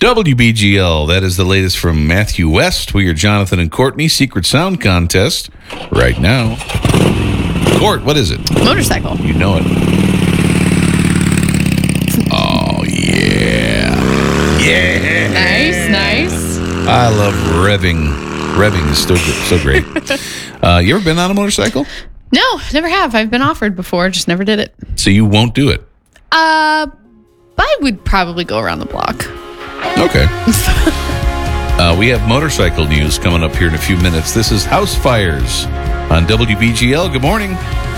WBGL, that is the latest from Matthew West. We are Jonathan and Courtney, Secret Sound Contest, right now. Court, what is it? Motorcycle. You know it. Oh, yeah. Yeah. Nice. I love revving. Revving is so great. You ever been on a motorcycle? No, never have. I've been offered before, just never did it. So you won't do it? I would probably go around the block. Okay. We have motorcycle news coming up here in a few minutes. This is House Fires on WBGL. Good morning.